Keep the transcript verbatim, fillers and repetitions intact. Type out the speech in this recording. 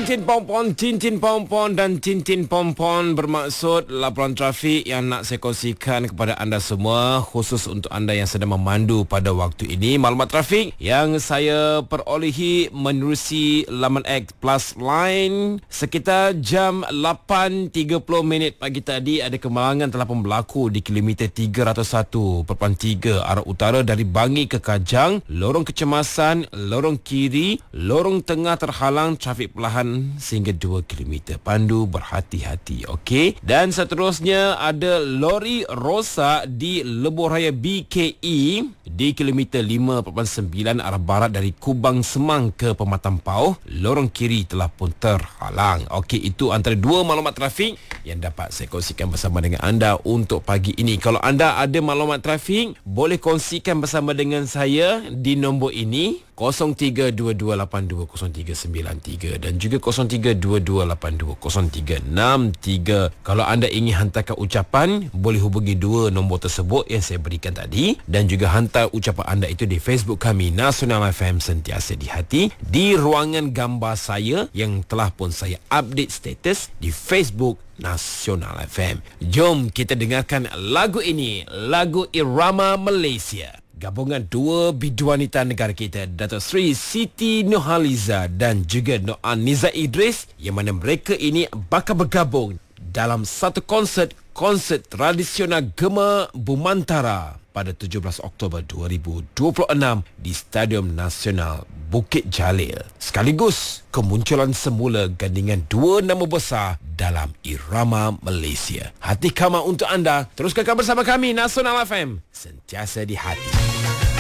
Cincin Pompon, Cincin Pompon dan Cincin Pompon bermaksud laporan trafik yang nak saya kongsikan kepada anda semua, khusus untuk anda yang sedang memandu pada waktu ini. Maklumat trafik yang saya perolehi menerusi laman X Plus Line sekitar jam lapan tiga puluh minit pagi tadi, ada kemalangan telah pun berlaku di kilometer tiga kosong satu perpuluhan tiga arah utara dari Bangi ke Kajang. Lorong kecemasan, lorong kiri, lorong tengah terhalang trafik perlahan sehingga dua kilometer. Pandu berhati-hati, okey. Dan seterusnya ada lori rosak di Lebuh Raya B K E di kilometer lima perpuluhan sembilan arah barat dari Kubang Semang ke Pematang Pauh. Lorong kiri telah pun terhalang. Okey, itu antara dua maklumat trafik yang dapat saya kongsikan bersama dengan anda untuk pagi ini. Kalau anda ada maklumat trafik, boleh kongsikan bersama dengan saya di nombor ini kosong tiga dua dua lapan dua kosong tiga sembilan tiga dan juga kosong tiga dua dua lapan dua kosong tiga enam tiga. Kalau anda ingin hantarkan ucapan, boleh hubungi dua nombor tersebut yang saya berikan tadi, dan juga hantar ucapan anda itu di Facebook kami Nasional F M Sentiasa di Hati, di ruangan gambar saya yang telah pun saya update status di Facebook Nasional F M. Jom kita dengarkan lagu ini, lagu Irama Malaysia, gabungan dua bidu wanita negara kita, Datuk Seri Siti Nurhaliza dan juga Noor Niza Idris, yang mana mereka ini bakal bergabung dalam satu konsert konsert tradisional Gema Bumantara pada tujuh belas Oktober dua ribu dua puluh enam di Stadium Nasional Bukit Jalil, sekaligus kemunculan semula gandingan dua nama besar dalam Irama Malaysia. Hati kama untuk anda. Teruskan bersama kami Nasional F M, sentiasa di hati.